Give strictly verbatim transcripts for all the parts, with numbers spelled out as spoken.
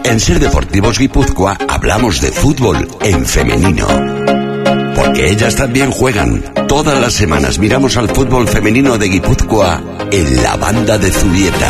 En Ser Deportivos Guipúzcoa hablamos de fútbol en femenino. Porque ellas también juegan. Todas las semanas miramos al fútbol femenino de Guipúzcoa en la banda de Zubieta.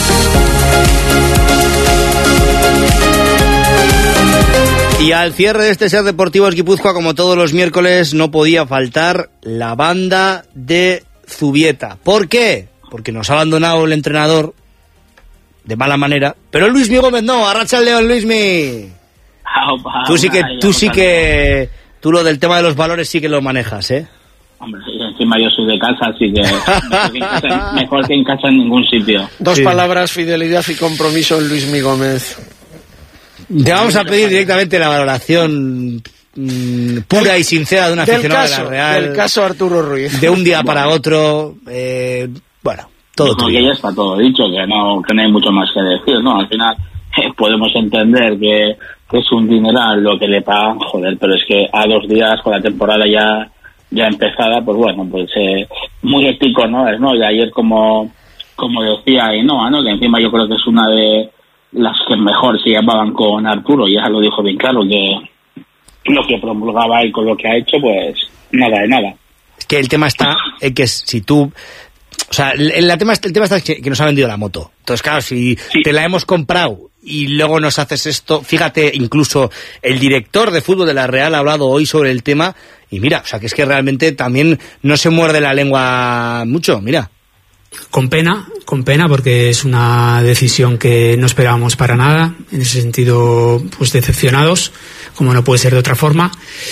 Y al cierre de este Ser Deportivos Guipúzcoa, como todos los miércoles, no podía faltar la banda de Zubieta. ¿Por qué? Porque nos ha abandonado el entrenador de mala manera. Pero Luismi Gómez no, arracha el león, Luismi. Opa, Tú sí que, ay, tú sí que, tú lo del tema de los valores sí que lo manejas, ¿eh? Hombre, encima yo soy de casa, así que mejor que en casa, mejor que en, casa en ningún sitio. Dos Sí. palabras, fidelidad y compromiso en Luismi Gómez. Te vamos a pedir directamente la valoración mmm, pura del, y sincera de un aficionado caso, de la Real. Del caso Arturo Ruiz. De un día para otro, eh, bueno, todo Porque tuyo. ya está todo dicho, que no, que no hay mucho más que decir, ¿no? Al final eh, podemos entender que, que es un dineral lo que le pagan, joder, pero es que a dos días con la temporada ya ya empezada, pues bueno, pues eh, muy ético, ¿no? Es, ¿no? Y ayer como como decía Ainhoa, ¿no? Que encima yo creo que es una de las que mejor se llamaban con Arturo, ya lo dijo bien claro, que lo que promulgaba y con lo que ha hecho, pues nada de nada. Es que el tema está en que si tú... O sea, el, el, tema, el tema está que, que nos ha vendido la moto. Entonces, claro, si sí. te la hemos comprado y luego nos haces esto... Fíjate, incluso el director de fútbol de la Real ha hablado hoy sobre el tema y mira, o sea, que es que realmente también no se muerde la lengua mucho, mira. Con pena, con pena, porque es una decisión que no esperábamos para nada. En ese sentido, pues decepcionados, como no puede ser de otra forma.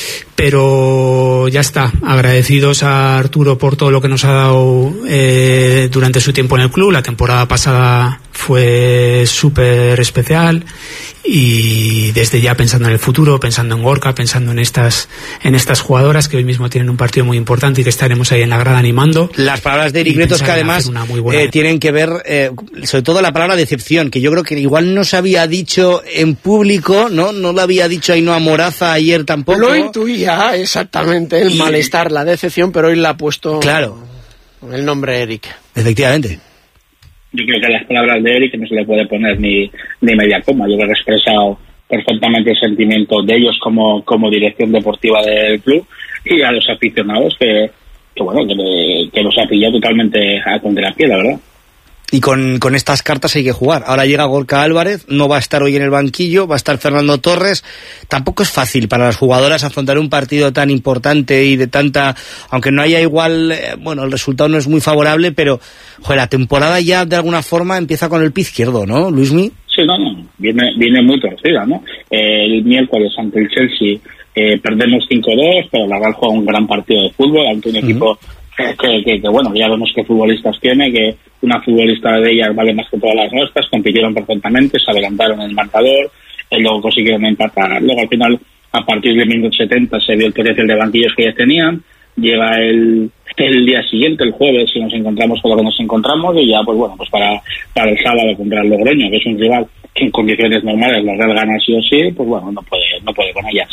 Pero ya está, agradecidos a Arturo por todo lo que nos ha dado eh, durante su tiempo en el club. La temporada pasada fue súper especial y desde ya pensando en el futuro, pensando en Gorka, pensando en estas en estas jugadoras que hoy mismo tienen un partido muy importante y que estaremos ahí en la grada animando. Las palabras de Eric Bretos que además eh, tienen que ver, eh, sobre todo la palabra decepción, que yo creo que igual no se había dicho en público, ¿no? No lo había dicho Ainhoa Moraza ayer tampoco. Lo intuía exactamente, el y... malestar, la decepción, pero hoy la ha puesto claro el nombre Eric. Efectivamente. Yo creo que a las palabras de Eric no se le puede poner ni, ni media coma. Yo creo que he expresado perfectamente el sentimiento de ellos como, como dirección deportiva del club y a los aficionados que, que bueno, que, que los ha pillado totalmente a contrapié, la verdad. Y con, con estas cartas hay que jugar. Ahora llega Gorka Álvarez, no va a estar hoy en el banquillo, va a estar Fernando Torres. Tampoco es fácil para las jugadoras afrontar un partido tan importante y de tanta... Aunque no haya igual... Eh, bueno, el resultado no es muy favorable, pero joder, la temporada ya de alguna forma empieza con el pie izquierdo, ¿no, Luismi? Sí, no, no. Viene, viene muy torcida, ¿no? Eh, el miércoles ante el Chelsea eh, perdemos cinco dos, pero la Real juega un gran partido de fútbol ante un uh-huh. equipo... Que, que, que bueno, ya vemos qué futbolistas tiene, que una futbolista de ellas vale más que todas las nuestras, compitieron perfectamente, se adelantaron en el marcador, y luego consiguieron empatar. Luego al final, a partir del minuto setenta, se vio el potencial de banquillos que ellas tenían, llega el, el día siguiente, el jueves, y nos encontramos con lo que nos encontramos, y ya pues bueno, pues para, para el sábado contra el Logroño, que es un rival que en condiciones normales la Real gana sí o sí, pues bueno, no puede, no puede con ellas.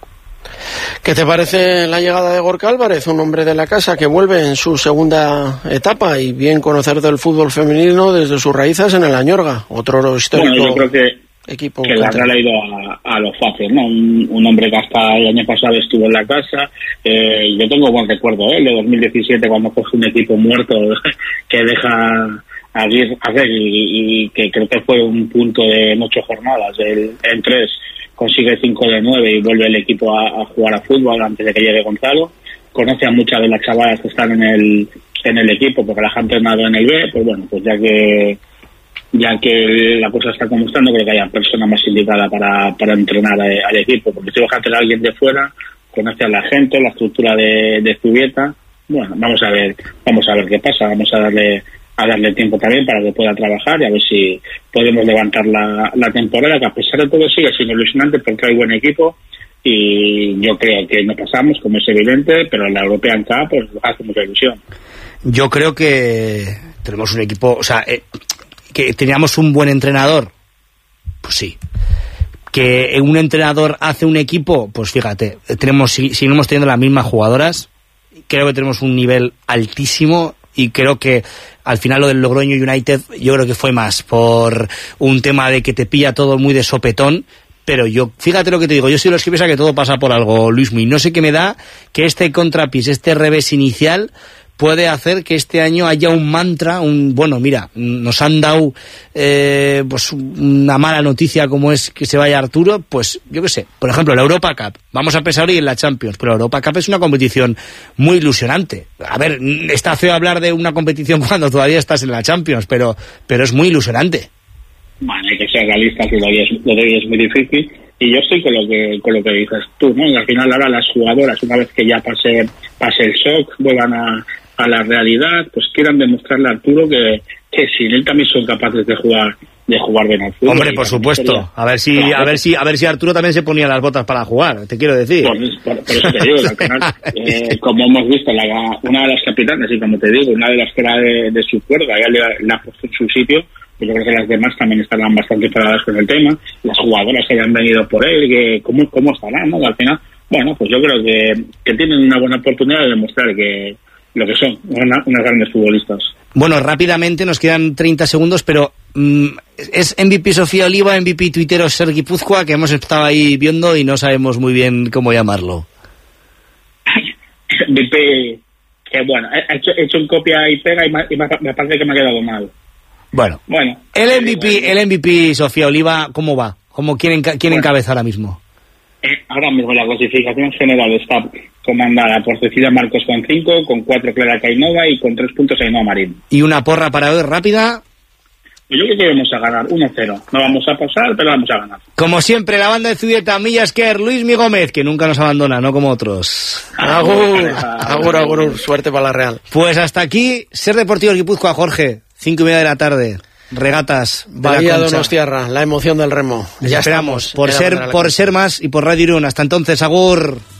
¿Qué te parece la llegada de Gorka Álvarez, un hombre de la casa que vuelve en su segunda etapa y bien conocer del fútbol femenino desde sus raíces en el Añorga, otro histórico bueno, yo creo que, equipo? Que la Real ha ido a, a lo fácil, ¿no? Un, un hombre que hasta el año pasado estuvo en la casa. Eh, yo tengo buen recuerdo, ¿eh? De dos mil diecisiete, cuando coge un equipo muerto que deja a diez hacer y, y que creo que fue un punto de en ocho jornadas, el, en tres consigue cinco de nueve y vuelve el equipo a, a jugar a fútbol antes de que llegue Gonzalo. Conoce a muchas de las chavalas que están en el en el equipo porque las han entrenado en el B, pues bueno, pues ya que ya que la cosa está como está, no creo que haya persona más indicada para, para entrenar a, al equipo, porque si vas a tener a alguien de fuera, conoce a la gente, la estructura de, de Zubieta. Bueno, vamos a ver, vamos a ver qué pasa, vamos a darle a darle tiempo también para que pueda trabajar y a ver si podemos levantar la, la temporada, que a pesar de todo sigue siendo ilusionante porque hay buen equipo y yo creo que no pasamos, como es evidente, pero en la European Cup pues hace mucha ilusión. Yo creo que tenemos un equipo, o sea, eh, que teníamos un buen entrenador, pues sí. Que un entrenador hace un equipo, pues fíjate, tenemos seguimos teniendo las mismas jugadoras, creo que tenemos un nivel altísimo. y creo que al final lo del Logroño United yo creo que fue más por un tema de que te pilla todo muy de sopetón. Pero yo, fíjate lo que te digo, yo soy de los que piensa que todo pasa por algo, Luismi, y no sé qué me da que este contrapiés, este revés inicial puede hacer que este año haya un mantra, un bueno, mira, nos han dado eh, pues una mala noticia como es que se vaya Arturo, pues yo qué sé, por ejemplo la Europa Cup, vamos a pensar hoy en la Champions, pero la Europa Cup es una competición muy ilusionante. A ver, está feo hablar de una competición cuando todavía estás en la Champions, pero pero es muy ilusionante. Bueno, hay que ser realistas y lo de, es, lo de hoy es muy difícil, y yo estoy con lo que con lo que dices tú, ¿no? Y al final ahora las jugadoras, una vez que ya pase pase el shock, vuelvan a, a la realidad, pues quieran demostrarle a Arturo que, que sin él también son capaces de jugar de jugar bien al fútbol. Hombre, por supuesto, a ver si claro, a ver si a ver si Arturo también se ponía las botas para jugar, te quiero decir. Por, por, por eso te digo, al final, eh, como hemos visto, la, una de las capitanas, y como te digo, una de las que era de, de su cuerda, ya le, le ha puesto en su sitio. Yo creo que las demás también estarán bastante paradas con el tema, las jugadoras que hayan venido por él, que cómo, cómo estarán, ¿no? Al final, bueno, pues yo creo que, que tienen una buena oportunidad de demostrar que lo que son, una, unas grandes futbolistas. Bueno, rápidamente, nos quedan treinta segundos, pero mmm, ¿es M V P Sofía Oliva, M V P tuitero Ser Guipúzcoa, que hemos estado ahí viendo y no sabemos muy bien cómo llamarlo? M V P, que bueno, he hecho, he hecho un copia y pega y me, y me parece que me ha quedado mal. Bueno, bueno, el M V P, bueno, el M V P Sofía Oliva, ¿cómo va? ¿Cómo quién, quién bueno, encabeza ahora mismo? Eh, ahora mismo la clasificación general está comandada por Cecilia Marcos con cinco, con cuatro Clara Cainova y con tres puntos Ainhoa Marín. ¿Y una porra para hoy rápida? Pues yo creo que vamos a ganar uno cero. No vamos a pasar, pero vamos a ganar. Como siempre, la banda de Zubieta, Millasker, Luismi Gómez, que nunca nos abandona, no como otros. Agur, agur, agur, suerte para la Real. Pues hasta aquí, Ser Deportivo Guipúzcoa, Jorge. Cinco y media de la tarde, regatas de Bahía Donostiarra, la emoción del remo. Les ya esperamos, por ser, por ser más y por Radio Irún. Hasta entonces, agur.